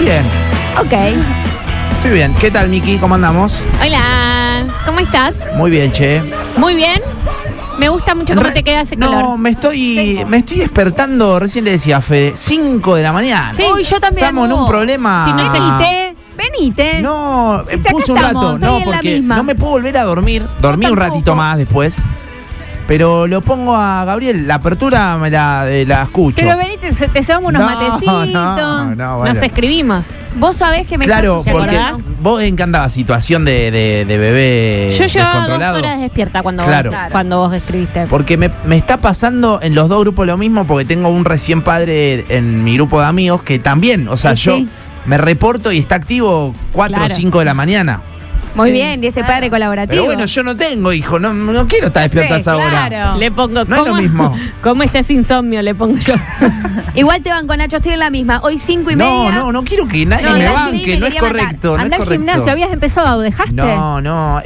Bien, Ok. estoy bien. ¿Qué tal, Miki? ¿Cómo andamos? Hola, ¿cómo estás? Muy bien, che. Muy bien. Me gusta mucho cómo te queda ese No, color. me estoy despertando, recién le decía a Fede, 5 de la mañana. Sí. Uy, yo también. Estamos en un problema. Si no Venite. No, Si acá puse un rato, estamos, no, estoy en la porque misma. no me puedo volver a dormir. Dormí un tampoco. ratito más después. Pero lo pongo a Gabriel, la apertura me la escucho. Pero venite, te llevamos unos matecitos. No, bueno. Nos escribimos. Vos sabés que me Claro, estás porque acordás? vos en qué andabas, situación de bebé Yo llevaba 2 descontrolado. horas despierta cuando, Claro. cuando vos escribiste. Porque me está pasando en los dos grupos lo mismo, porque tengo un recién padre en mi grupo de amigos que también, o sea, Sí, yo sí. me reporto y está activo 4 Claro. o 5 de la mañana. Muy Sí. bien, y ese padre colaborativo. Pero bueno, yo no tengo hijo, no quiero estar despierto a esa hora. claro. Le pongo, No es lo mismo. ¿Cómo estás insomnio? Le pongo yo. Igual te van con Nacho, estoy en la misma. Hoy 5:30. No quiero que nadie No, me las banque, 6:30 no es quería matar. correcto. Andá al gimnasio, habías empezado, ¿dejaste? No,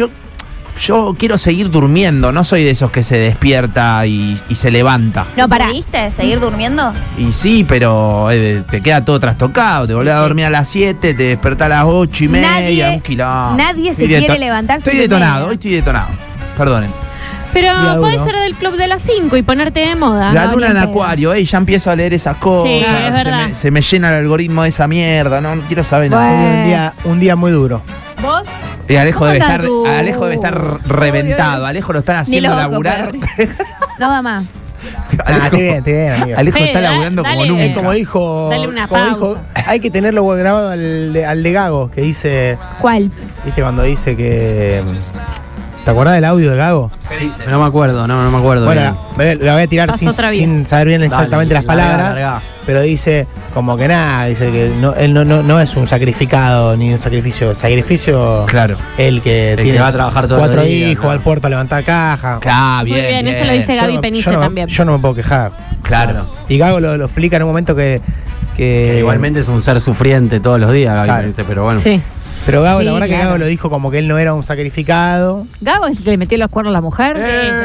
yo quiero seguir durmiendo, no soy de esos que se despierta y se levanta. No, pará. ¿Pudiste seguir durmiendo? Y sí, pero te queda todo trastocado, te volvés a dormir a las 7, te despertás a las 8:30, un quilombo. Nadie se Estoy quiere levantar. Estoy 5:30. detonado, hoy estoy detonado. Perdonen. Pero Día podés uno. ser del club de las 5 y ponerte de moda. La no, luna ni en en pedo. Acuario, ya empiezo a leer esas cosas. Sí, es verdad. se me llena el algoritmo de esa mierda, no quiero saber nada. Bueno. Un día muy duro. ¿Vos? Y Alejo ¿Cómo debe andás estar, tú? Alejo debe estar reventado. Alejo lo están haciendo loco, laburar. No da más. Alejo, Estoy bien, amigo. Alejo Fede, está laburando como dale. nunca. Es como dijo, Dale una como pausa. dijo, hay que tenerlo grabado al de Gago, que dice, ¿Cuál? viste cuando dice que... ¿Te acordás del audio de Gago? No me acuerdo, no me acuerdo. Bueno, la voy a tirar Pasó sin, otra vía. sin saber bien exactamente las palabras, Larga. pero dice como que nada, dice que él no es un sacrificado ni un sacrificio. Sacrificio, Claro. él que que tiene va a trabajar todos 4 los días, hijos, claro. al puerto a levantar caja. Ah, Muy bien, bien, eso lo dice Yo Gaby no- Penice yo no- también. Yo no me puedo quejar. Claro. Y Gago lo explica en un momento que Igualmente es un ser sufriente todos los días, Gaby, Claro. me dice, pero bueno. Sí. Pero Gago, Sí, la verdad que claro. Gago lo dijo como que él no era un sacrificado. ¿Gabo es el que le metió los cuernos a la mujer?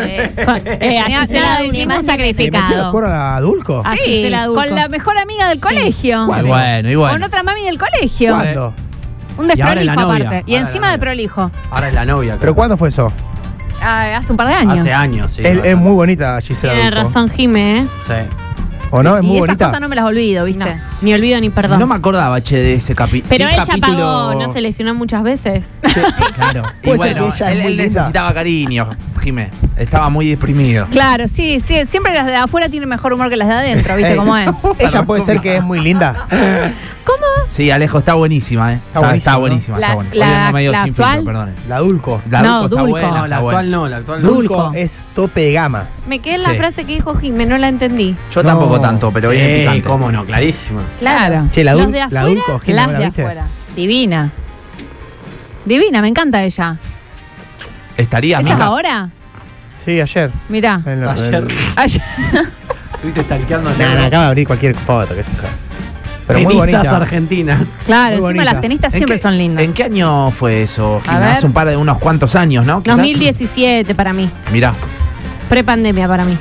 Así se la Ni ningún más ¿Le metió sacrificado. los cuernos a Dulco? Así Sí, se la adulco. con la mejor amiga del colegio. Y bueno, y Con bueno. otra mami del colegio. ¿Cuándo? Un Y ahora es la desprolijo novia. aparte. Y Ahora encima la de novia. prolijo. Ahora es la novia. ¿Pero creo. cuándo fue eso? Hace un par de años. Hace años, sí. Es muy bonita Gisela Tiene Dulco. razón Jime, ¿eh? Sí. ¿O no? Es Y muy esas bonita. cosas no me las olvido, ¿viste? No, ni olvido ni perdón. No me acordaba, che, de ese capítulo. Pero ella pagó, no se lesionó muchas veces. Claro. Y Puede ser bueno, que ella es él muy linda. necesitaba cariño, Jimé. Estaba muy deprimido. Claro, sí. Siempre las de afuera tienen mejor humor que las de adentro, ¿viste cómo es? Ella puede ser que es muy linda. Sí, Alejo, está buenísima, ¿eh? Está buenísima, Está ¿no? buenísima, La- está buena. la- Hoy ando medio la sin filtro, actual. perdón. La Dulco. La No, Dulco está Dulco. buena, No, está la buena. actual no, la actual no. Dulco. Dulco es tope de gama. Me quedé en la Sí. frase que dijo Jime, no la entendí. Yo No. tampoco tanto, pero bien Sí, picante. cómo no, clarísimo. Claro. Che, Las de afuera, Dulco, Gina, Las ¿no de la viste? afuera. Divina. Divina, me encanta ella. ¿Estaría, ¿Esa es Mica? ahora? Sí, ayer. Mirá. Ayer Ayer. estuviste stalkeando Acaba de abrir cualquier foto, qué sé yo. Pero muy tenistas bonita. argentinas. Claro, Muy encima bonita. las tenistas ¿En siempre qué- son lindas. ¿En qué año fue eso, A Gina? ver. Hace unos cuantos años, ¿no? Quizás. 2017 para mí. Mirá. Prepandemia para mí.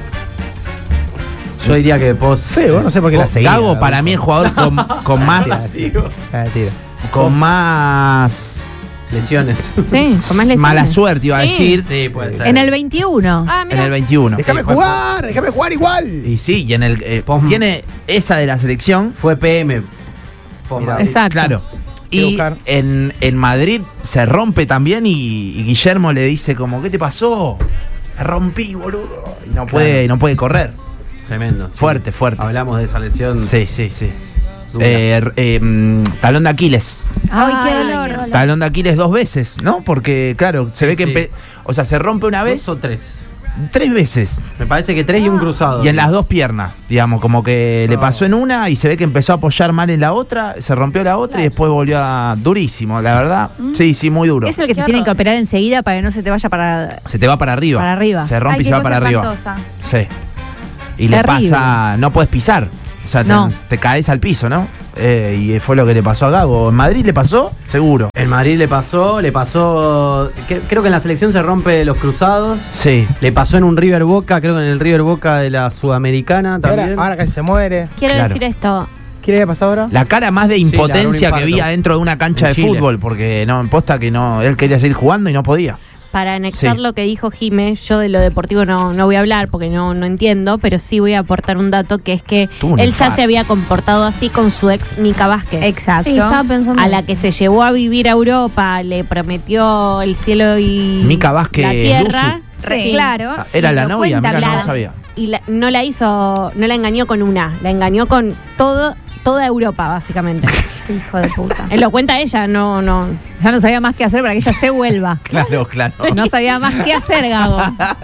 Yo diría que vos. Sí, vos no sé por qué la seguís. Gago la para Dulco. mí es jugador con más Mentira. con más Lesiones. Sí, con más lesiones. mala suerte, iba a Sí. decir, Sí, puede ser. En el 21. Ah, en mira. el 21. Déjame jugar igual. Y sí, y en el tiene esa de la selección. Fue PM. Mira. Exacto. Claro. Quiero Y buscar. en Madrid se rompe también y Guillermo le dice como, ¿qué te pasó? Me rompí, boludo. Y no puede correr. Tremendo. sí. Fuerte, fuerte. Hablamos de esa lesión. Sí, sí, sí. dura. Talón de Aquiles. Ay, qué dolor. Talón de Aquiles 2 veces, ¿no? Porque, claro, se ve que sí. o sea, se rompe una vez, ¿Dos o tres? 3 veces. Me parece que 3 y un cruzado. Y en las 2 piernas, digamos, como que le pasó en una y se ve que empezó a apoyar mal en la otra, se rompió la otra y después volvió a durísimo, la verdad. Sí, sí, muy duro. Es el que te tienen que operar enseguida para que no se te vaya para. Se te va para arriba. Para arriba. Se rompe Ay, y qué se va cosa para arriba. espantosa. Sí. Y le Terrible. pasa, no puedes pisar. O sea, No. te caes al piso, ¿no? Y fue lo que le pasó a Gago. ¿En Madrid le pasó? Seguro. En Madrid le pasó. Creo que en la selección se rompe los cruzados. Sí. Le pasó en un River Boca, creo que en el River Boca de la Sudamericana Y también. ahora casi se muere. Quiero Claro. decir esto, ¿Qué le había pasado ahora? La cara más de Sí, le agarró un impotencia que infarto. vi adentro de una cancha En de Chile. fútbol, porque no, posta que no, él quería seguir jugando y no podía. Para anexar Sí. lo que dijo Jime, yo de lo deportivo no voy a hablar porque no entiendo, pero sí voy a aportar un dato que es que Tuvo un él ya infarto. se había comportado así con su ex Mica Vázquez. Exacto. Sí, estaba pensando A la eso. que se llevó a vivir a Europa, le prometió el cielo y Mica Vázquez la tierra. Sí, claro. Ah, era Y la lo novia, cuenta mira, no Blanca. lo sabía. Y no la engañó con una, la engañó con toda Europa, básicamente. Hijo de puta. Él lo cuenta ella, no. Ya no sabía más qué hacer para que ella se vuelva. Claro. No sabía más qué hacer, Gago.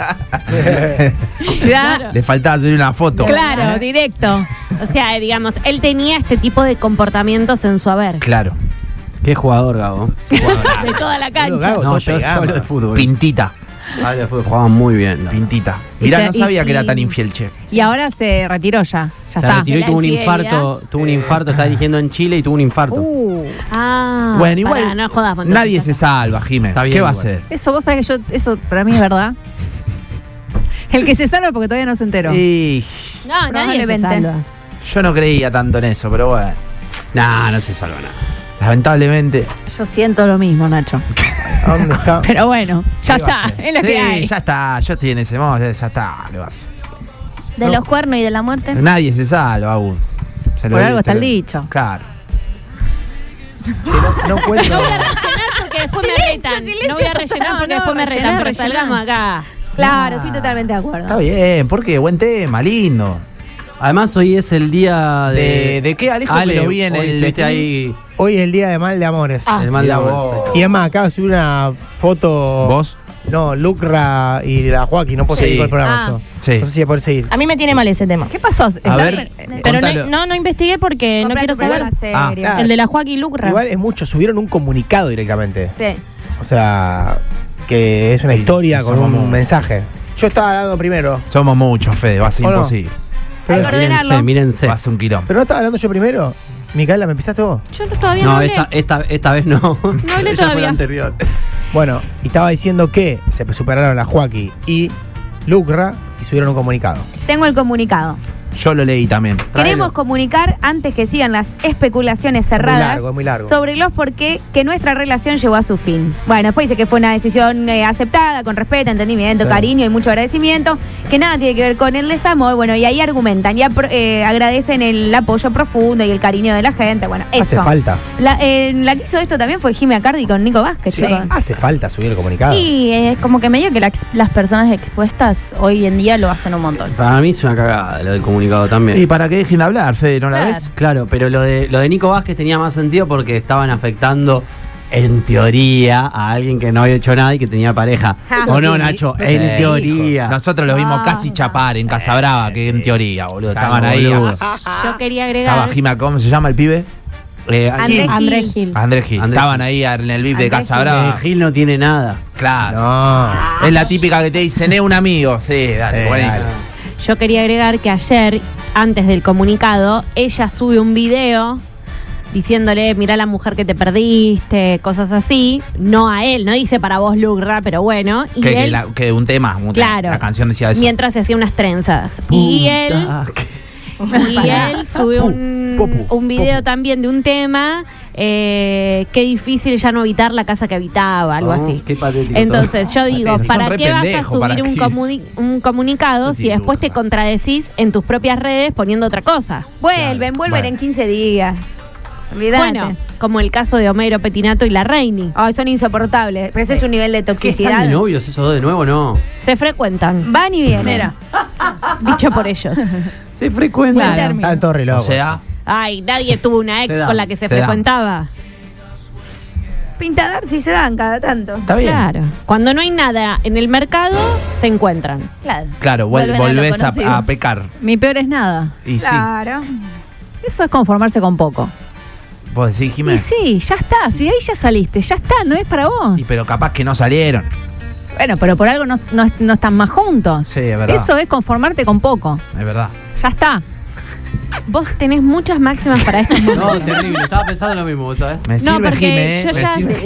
Ya, Le faltaba subir una foto. claro, directo. O sea, digamos, él tenía este tipo de comportamientos en su haber. Claro. Qué jugador, Gago. De toda la cancha. Gago, No, todo yo pegado. hablo de fútbol. Pintita. Hablo de fútbol, jugaban muy bien. Pintita. Y Mirá, te- no sabía y- que era y- tan infiel, che. Y ahora se retiró ya. Ya Se está. retiró y La tuvo un infidelidad. infarto. Tuvo un infarto, estaba dirigiendo en Chile y tuvo un infarto. Ah, Bueno, igual pará, no jodas, Montes. nadie se salva, Jimé. Está bien ¿Qué va a igual. hacer? Eso vos sabés que eso para mí es verdad. El que se salva porque todavía no se enteró. Y No, nadie se Probablemente. salva. yo no creía tanto en eso, pero bueno. Nah, no se salva nada. Lamentablemente. Yo siento lo mismo, Nacho. ¿A dónde está? Pero bueno, ya ¿qué va a está. hacer? Es lo que hay. Sí, ya está. Yo estoy en ese modo, ya está. ¿Qué va a hacer? De los cuernos y de la muerte. Nadie se salva aún. Se lo Por digo, algo está te el lo- dicho. Claro. No encuentro. Porque después me retan. No voy a rellenar porque después me retan, pero salgamos acá. Claro, estoy totalmente de acuerdo. Está bien, porque buen tema, lindo. Además, hoy es el día ¿De qué, Alejo? Ale, Que lo vi en hoy el estuviste stream. ahí. Hoy es el día de mal de amores. El mal de Mirá amor. vos. Y además, acabo de subir una foto. ¿Vos? No, Lucra y la Joaquín. No puedo Sí. seguir con el programa. Ah. yo. Sí. No sé si voy a poder seguir. A mí me tiene mal ese tema. ¿Qué pasó? A ver, Pero contalo. no investigué porque no quiero saber. Serio. Ah. El de la Joaquín Lucra. Igual es mucho. Subieron un comunicado directamente. Sí. O sea, que es una historia con somos- un mensaje. Yo estaba hablando primero. Somos muchos, Fede, va a ser ¿O no? imposible. Hay que ordenarlo. Mírense. Va a ser un quilombo. ¿Pero no estaba hablando yo primero? Micaela, ¿me empezaste vos? Yo todavía no No, hablé. esta vez no. No hablé Ya fue todavía. la anterior. Bueno, y estaba diciendo que se superaron la Joaquín y Lucra y subieron un comunicado. Tengo el comunicado. Yo lo leí también. Queremos comunicar, antes que sigan las especulaciones cerradas, Es muy largo. sobre los por qué que nuestra relación llegó a su fin. Bueno, después dice que fue una decisión aceptada, con respeto, entendimiento, Sí. cariño y mucho agradecimiento, que nada tiene que ver con el desamor. Bueno, y ahí argumentan, y agradecen el apoyo profundo y el cariño de la gente. Bueno, Hace eso. falta. La que hizo esto también fue Jimmy Acardi con Nico Vázquez, Sí. chicos. Hace falta subir el comunicado. Y es como que medio que las personas expuestas hoy en día lo hacen un montón. Para mí es una cagada lo del comunicado también. Y para que dejen de hablar, Fede, ¿no la Claro. ves? Claro, pero lo de Nico Vázquez tenía más sentido porque estaban afectando, en teoría, a alguien que no había hecho nada y que tenía pareja. Ja. ¿O no, Nacho? No En sé, teoría. Nosotros lo vimos casi chapar en Casa Brava, que en teoría, boludo. Claro, Estaban ahí. boludo. Yo quería Estaba agregar. Jima, ¿cómo se llama el pibe? Andrés Gil. Andrés Gil. Andrés Estaban Gil. ahí en el VIP de Andrés Casa Gil. Brava. Gil no tiene nada. Claro. No. Es la típica que te dicen, es un amigo. Sí, dale, buenísimo. dale. Yo quería agregar que ayer, antes del comunicado, ella sube un video diciéndole, mirá la mujer que te perdiste, cosas así. No a él, no dice para vos, Lucra, pero bueno. Y él, Que un tema. claro, La canción decía eso. mientras se hacía unas trenzas. Y él... Puta, Y él sube un video Popu. también de un tema, qué difícil ya no habitar la casa que habitaba, algo Oh, así. qué patético Entonces yo digo, Son ¿para re qué vas a pendejos, ¿para subir qué? un comunicado si después te contradecís en tus propias redes poniendo otra cosa? Vuelven Bueno. en 15 días. Olvídate. Bueno, como el caso de Homero Petinato y la Reini. Ay, son insoportables. Pero ese es un nivel de ¿Qué están toxicidad. de novios esos dos de nuevo? No. Se frecuentan, Van y vienen. Mira. dicho por ellos. Se frecuentan. Buen término. Estaban todos re O locos. sea, Ay, nadie tuvo una ex Se da, con la que se se da. frecuentaba. Pinta dar si se dan cada tanto. está bien. Claro. Cuando no hay nada en el mercado, se encuentran. Claro. Claro, Vuelven a lo volvés conocido. a pecar. Mi peor es nada. Y sí. Claro. Eso es conformarse con poco. Vos decís, Y Jiménez. sí, ya está. Si de ahí ya saliste, ya está, no es para vos. Pero capaz que no salieron. Bueno, pero por algo no están más juntos. Sí, es verdad. Eso es conformarte con poco. Es verdad. Ya está. Vos tenés muchas máximas para estos No, momentos. terrible. Estaba pensando lo mismo, ¿sabes? Me No, sirve, porque Jimé, yo me ya sirve.